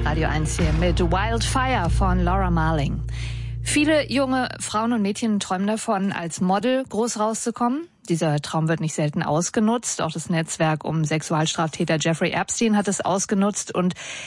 Radio 1 hier mit Wildfire von Laura Marling. Viele junge Frauen und Mädchen träumen davon, als Model groß rauszukommen. Dieser Traum wird nicht selten ausgenutzt. Auch das Netzwerk um Sexualstraftäter Jeffrey Epstein hat es ausgenutzt. Und